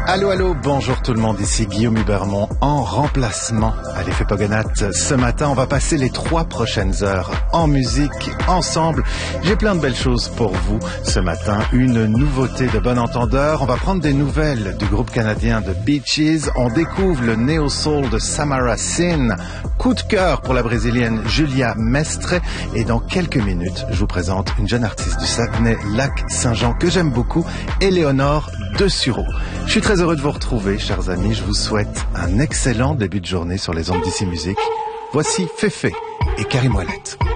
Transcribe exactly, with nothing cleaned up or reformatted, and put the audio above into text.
Allô, allô, bonjour tout le monde, ici Guillaume Hubermont en remplacement à l'effet Pogonat. Ce matin, on va passer les trois prochaines heures en musique, ensemble. J'ai plein de belles choses pour vous ce matin. Une nouveauté de bon entendeur. On va prendre des nouvelles du groupe canadien de Bee Gees. On découvre le néo-soul de Samara Sin. Coup de cœur pour la brésilienne Julia Mestre. Et dans quelques minutes, je vous présente une jeune artiste du Saguenay-Lac-Saint-Jean que j'aime beaucoup, Éléonore de Sureau. Je suis très heureux de vous retrouver, chers amis. Je vous souhaite un excellent début de journée sur les ondes d'Ici Musique. Voici Féfé et Karim Ouellet.